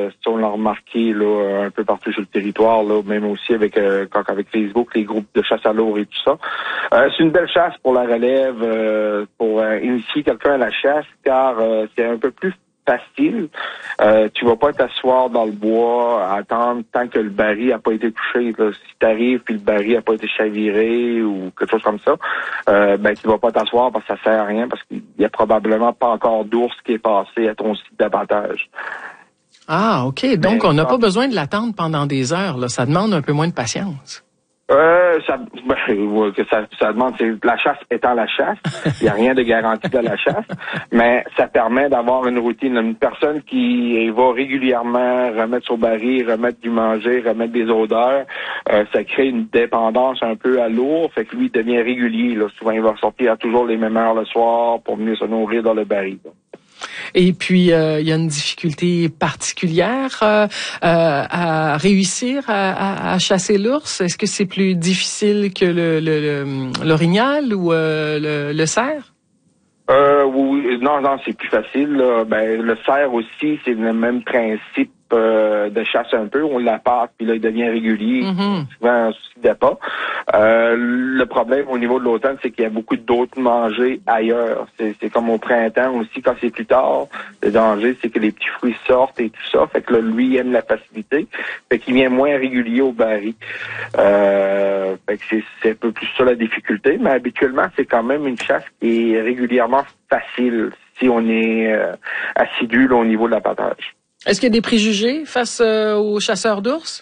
ça, on l'a remarqué là, un peu partout sur le territoire, là, même aussi avec Facebook, les groupes de chasse à l'ours et tout ça. C'est une belle chasse pour la relève, pour initier quelqu'un à la chasse, car c'est un peu plus facile. Tu vas pas t'asseoir dans le bois à attendre tant que le baril a pas été touché. Là. Si t'arrives puis le baril a pas été chaviré ou quelque chose comme ça, tu vas pas t'asseoir parce que ça sert à rien parce qu'il y a probablement pas encore d'ours qui est passé à ton site d'abattage. Ah, OK. Donc, on n'a pas besoin de l'attendre pendant des heures. Là. Ça demande un peu moins de patience. Ça demande, c'est la chasse étant la chasse. Il n'y a rien de garanti de la chasse, mais ça permet d'avoir une routine. Une personne qui va régulièrement remettre son baril, remettre du manger, remettre des odeurs, ça crée une dépendance un peu à l'ours, fait que lui, il devient régulier. Là. Souvent, il va sortir à toujours les mêmes heures le soir pour venir se nourrir dans le baril. Là. Et puis, il y a une difficulté particulière à réussir à chasser l'ours. Est-ce que c'est plus difficile que l'orignal ou le cerf? Oui, non, c'est plus facile. Là. Le cerf aussi, c'est le même principe de chasse un peu. On l'appâte, puis là, il devient régulier. Souvent, un souci d'appât. Le problème au niveau de l'automne, c'est qu'il y a beaucoup d'autres mangés ailleurs. C'est comme au printemps aussi, quand c'est plus tard. Le danger, c'est que les petits fruits sortent et tout ça. Fait que là, lui, il aime la facilité. Fait qu'il vient moins régulier au baril. Fait que c'est un peu plus ça la difficulté. Mais habituellement, c'est quand même une chasse qui est régulièrement facile si on est assidu là, au niveau de l'abattage. Est-ce qu'il y a des préjugés face aux chasseurs d'ours?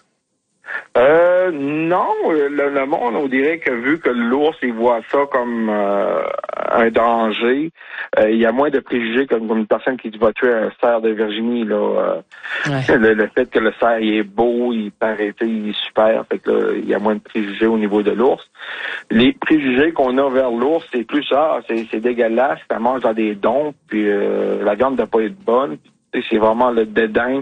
Non, le monde, on dirait que vu que l'ours, il voit ça comme un danger, il y a moins de préjugés comme une personne qui va tuer un cerf de Virginie, là. Ouais. Le fait que le cerf, il est beau, il paraît, il est super, fait que là, il y a moins de préjugés au niveau de l'ours. Les préjugés qu'on a vers l'ours, c'est plus ça, c'est dégueulasse, ça mange dans des dons, puis la viande ne doit pas être bonne. C'est vraiment le dédain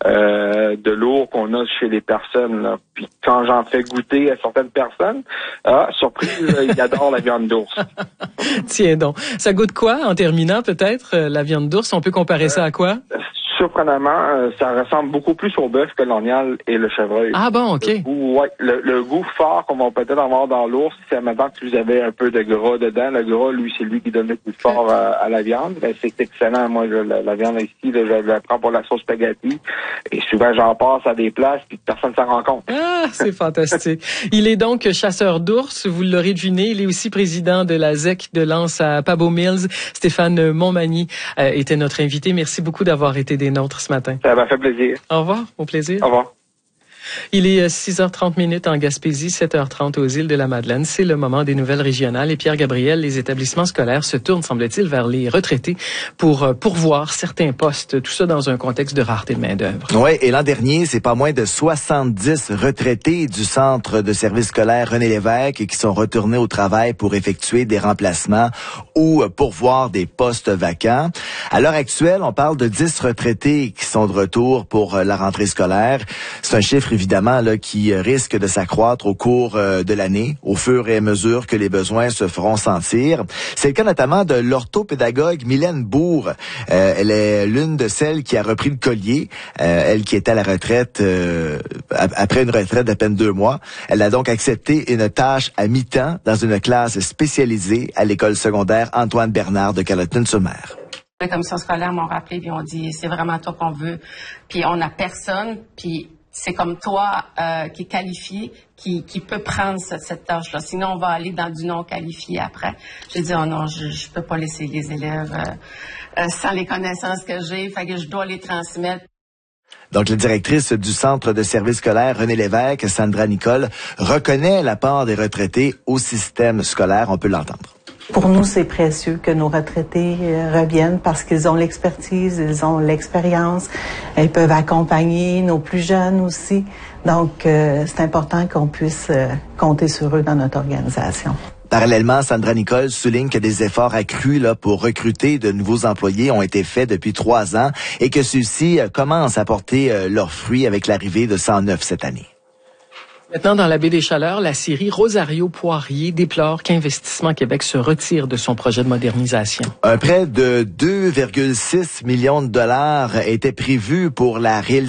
de l'ours qu'on a chez les personnes. Là. Puis quand j'en fais goûter à certaines personnes, surprise, ils adorent la viande d'ours. Tiens donc. Ça goûte quoi, en terminant peut-être, la viande d'ours? On peut comparer ça à quoi? Surprenamment, ça ressemble beaucoup plus au bœuf que l'orignal et le chevreuil. Ah bon, OK. Le goût fort qu'on va peut-être avoir dans l'ours, c'est maintenant que vous avez un peu de gras dedans. Le gras, lui, c'est lui qui donne le plus fort à la viande. Ben, c'est excellent. Moi, la viande ici, je la prends pour la sauce spaghetti. Et souvent, j'en passe à des places puis personne ne s'en rend compte. Ah, c'est fantastique. Il est donc chasseur d'ours. Vous l'aurez deviné. Il est aussi président de la ZEC de Lens à Pabot Mills. Stéphane Montmagny était notre invité. Merci beaucoup d'avoir été des nôtres ce matin. Ça m'a fait plaisir. Au revoir, au plaisir. Au revoir. Il est 6h30 en Gaspésie, 7h30 aux îles de la Madeleine. C'est le moment des nouvelles régionales. Et Pierre Gabriel, les établissements scolaires se tournent, semble-t-il, vers les retraités pour pourvoir certains postes. Tout ça dans un contexte de rareté de main-d'œuvre. Oui, et l'an dernier, c'est pas moins de 70 retraités du centre de services scolaires René Lévesque qui sont retournés au travail pour effectuer des remplacements ou pourvoir des postes vacants. À l'heure actuelle, on parle de 10 retraités qui sont de retour pour la rentrée scolaire. C'est un chiffre évidemment là qui risque de s'accroître au cours de l'année, au fur et à mesure que les besoins se feront sentir. C'est le cas notamment de l'orthopédagogue Mylène Bourg. Elle est l'une de celles qui a repris le collier, elle qui était à la retraite après une retraite d'à peine 2 mois. Elle a donc accepté une tâche à mi-temps dans une classe spécialisée à l'école secondaire Antoine Bernard de Carleton-sur-Mer. La commission scolaire m'ont rappelé puis on dit c'est vraiment toi qu'on veut. Puis on n'a personne puis c'est comme toi qui est qualifié, qui peut prendre cette tâche-là. Sinon, on va aller dans du non-qualifié après. J'ai dit, oh non, je peux pas laisser les élèves sans les connaissances que j'ai, fait que je dois les transmettre. Donc, la directrice du centre de services scolaires René Lévesque, Sandra Nicole, reconnaît l'apport des retraités au système scolaire. On peut l'entendre. Pour nous, c'est précieux que nos retraités reviennent parce qu'ils ont l'expertise, ils ont l'expérience, ils peuvent accompagner nos plus jeunes aussi. Donc, c'est important qu'on puisse compter sur eux dans notre organisation. Parallèlement, Sandra Nicole souligne que des efforts accrus là pour recruter de nouveaux employés ont été faits depuis 3 ans et que ceux-ci commencent à porter leurs fruits avec l'arrivée de 109 cette année. Maintenant, dans la baie des Chaleurs, la scierie Rosario Poirier déplore qu'Investissement Québec se retire de son projet de modernisation. Un prêt de 2,6 millions de dollars était prévu pour la réalisation